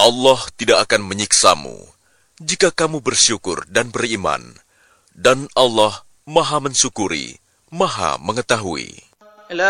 Allah tidak akan menyiksamu jika kamu bersyukur dan beriman, dan Allah Maha mensyukuri, Maha mengetahui.